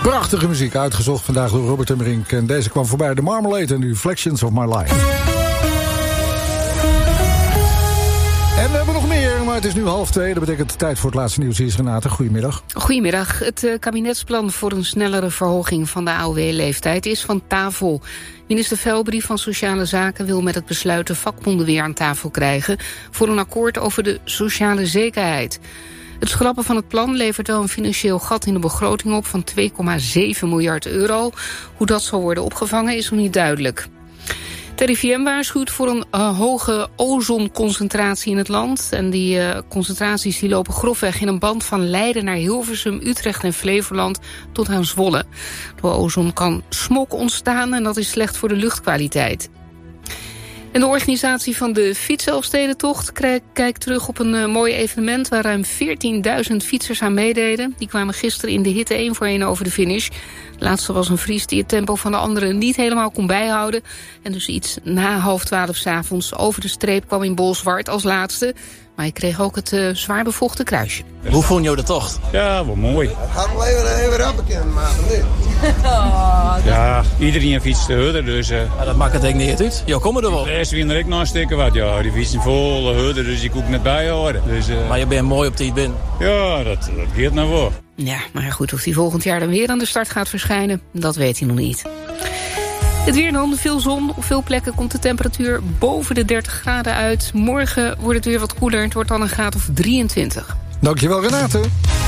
Prachtige muziek, uitgezocht vandaag door Robert Emmerink. En deze kwam voorbij, de Marmalade en Reflections of My Life. En we hebben nog meer, maar het is nu 1:30. Dat betekent tijd voor het laatste nieuws. Hier is Renate, goedemiddag. Goedemiddag. Het kabinetsplan voor een snellere verhoging van de AOW-leeftijd is van tafel. Minister Velbrief van Sociale Zaken wil met het besluit de vakbonden weer aan tafel krijgen voor een akkoord over de sociale zekerheid. Het schrappen van het plan levert wel een financieel gat in de begroting op van 2,7 miljard euro. Hoe dat zal worden opgevangen is nog niet duidelijk. Het RIVM waarschuwt voor een hoge ozonconcentratie in het land. En die concentraties die lopen grofweg in een band van Leiden naar Hilversum, Utrecht en Flevoland tot aan Zwolle. Door ozon kan smog ontstaan en dat is slecht voor de luchtkwaliteit. En de organisatie van de Fietselfstedentocht kijkt terug op een mooi evenement waar ruim 14.000 fietsers aan meededen. Die kwamen gisteren in de hitte 1 voor 1 over de finish. De laatste was een Fries die het tempo van de anderen niet helemaal kon bijhouden. En dus iets na 11:30 s'avonds over de streep kwam in Bolsward als laatste. Maar hij kreeg ook het zwaar bevochten kruisje. Hoe vond je de tocht? Ja, wel mooi. Gaan we even bekend maken nu. Ja, iedereen fietst hudder, dus... dat maakt het denk ik niet uit. Ja, kom er wel. De rest weer er ook nog stikken wat. Ja, die fietsen vol hudder, dus ik ook net bijhouden. Dus, maar je bent mooi op tijd binnen. Ja, dat gaat nou wel. Ja, maar goed, of hij volgend jaar dan weer aan de start gaat verschijnen, dat weet hij nog niet. Het weer dan, veel zon. Op veel plekken komt de temperatuur boven de 30 graden uit. Morgen wordt het weer wat koeler. Het wordt dan een graad of 23. Dankjewel, Renate.